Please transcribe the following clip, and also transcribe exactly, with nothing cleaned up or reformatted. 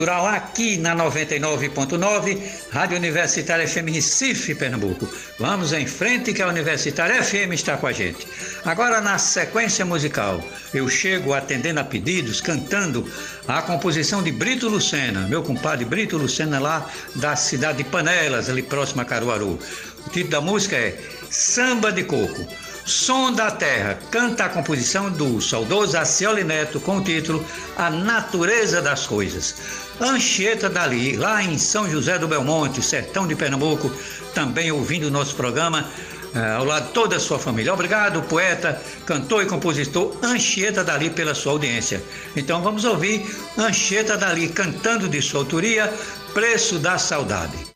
Rural aqui na noventa e nove ponto nove, Rádio Universitária F M Recife, Pernambuco. Vamos em frente que a Universitária F M está com a gente. Agora na sequência musical, eu chego atendendo a pedidos, cantando a composição de Brito Lucena, meu compadre Brito Lucena lá da cidade de Panelas, ali próximo a Caruaru. O título da música é Samba de Coco. Som da Terra, canta a composição do saudoso Acioli Neto com o título A Natureza das Coisas. Anchieta Dali, lá em São José do Belmonte, sertão de Pernambuco, também ouvindo o nosso programa, eh, ao lado de toda a sua família. Obrigado, poeta, cantor e compositor Anchieta Dali, pela sua audiência. Então vamos ouvir Anchieta Dali cantando de sua autoria Preço da Saudade.